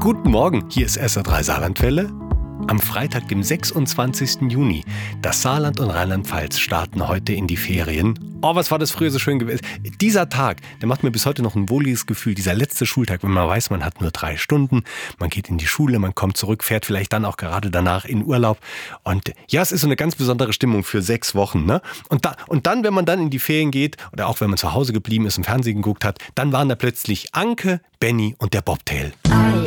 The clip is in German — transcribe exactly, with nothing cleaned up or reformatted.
Guten Morgen, hier ist S R drei Saarlandwelle. Am Freitag, dem sechsundzwanzigsten Juni. Das Saarland und Rheinland-Pfalz starten heute in die Ferien. Oh, was war das früher so schön gewesen. Dieser Tag, der macht mir bis heute noch ein wohliges Gefühl. Dieser letzte Schultag, wenn man weiß, man hat nur drei Stunden. Man geht in die Schule, man kommt zurück, fährt vielleicht dann auch gerade danach in Urlaub. Und ja, es ist so eine ganz besondere Stimmung für sechs Wochen. Ne? Und, da, und dann, wenn man dann in die Ferien geht, oder auch wenn man zu Hause geblieben ist und Fernsehen geguckt hat, dann waren da plötzlich Anke, Benny und der Bobtail.